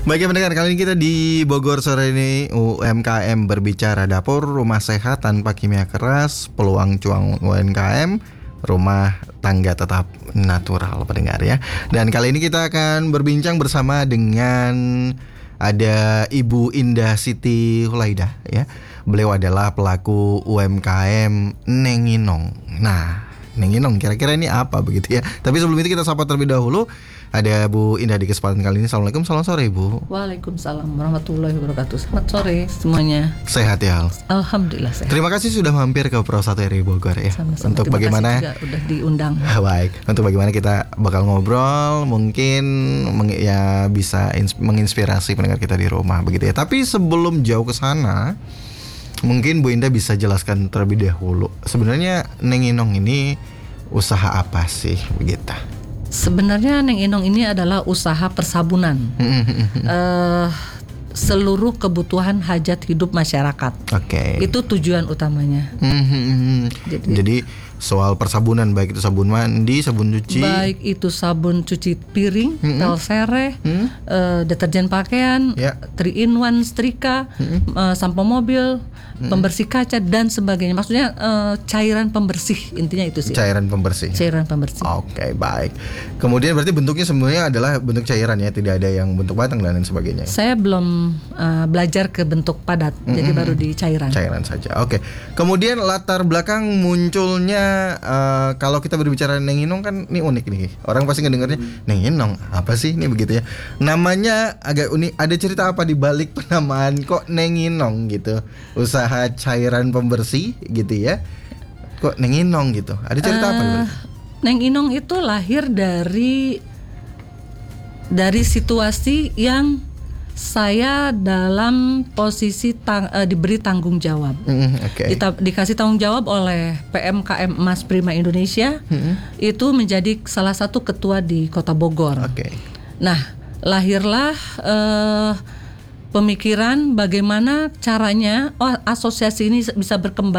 Baik ya pendengar, kali ini kita di Bogor sore ini UMKM berbicara, dapur rumah sehat tanpa kimia keras, peluang cuan UMKM, rumah tangga tetap natural pendengar ya. Dan kali ini kita akan berbincang bersama dengan ada Ibu Indah Siti Hulaidah ya. Beliau adalah pelaku UMKM Nenginong. Nah, Nenginong kira-kira ini apa begitu ya. Tapi sebelum itu kita sapa terlebih dahulu. Ada Bu Indah di kesempatan kali ini. Assalamualaikum, selamat sore Bu. Waalaikumsalam warahmatullahi wabarakatuh. Selamat sore semuanya. Sehat ya Al? Alhamdulillah sehat. Terima kasih sudah mampir ke Pro 1 RRI Bogor ya. Sama-sama. Untuk Terima bagaimana kasih juga udah diundang. Baik, untuk bagaimana kita bakal ngobrol, mungkin ya bisa menginspirasi pendengar kita di rumah begitu ya. Tapi sebelum jauh ke sana, mungkin Bu Indah bisa jelaskan terlebih dahulu. Sebenarnya Nenginong ini usaha apa sih begitu? Sebenarnya Nenginong ini adalah usaha persabunan. Seluruh kebutuhan hajat hidup masyarakat. Oke. Itu tujuan utamanya. Jadi soal persabunan, baik itu sabun mandi, sabun cuci, baik itu sabun cuci piring, tel sereh, deterjen pakaian, 3-in-1 setrika, sampo mobil, pembersih kaca dan sebagainya. Maksudnya cairan pembersih, intinya itu sih. Cairan pembersih. Oke, baik. Kemudian berarti bentuknya semuanya adalah bentuk cairan ya, tidak ada yang bentuk batang dan lain sebagainya. Saya belum belajar ke bentuk padat, jadi baru di cairan. Cairan saja. Oke. Kemudian latar belakang munculnya kalau kita berbicara Nenginong kan ini unik nih. Orang pasti ngedengarnya Nenginong apa sih ini begitu ya. Namanya agak unik. Ada cerita apa di balik penamaan kok Nenginong gitu? Usaha cairan pembersih gitu ya. Kok Nenginong gitu? Ada cerita apa di balik? Nenginong itu lahir dari situasi yang saya dalam posisi diberi tanggung jawab. Dikasih tanggung jawab oleh PMKM Emas Prima Indonesia, itu menjadi salah satu ketua di Kota Bogor. Nah, lahirlah pemikiran bagaimana caranya asosiasi ini bisa berkembang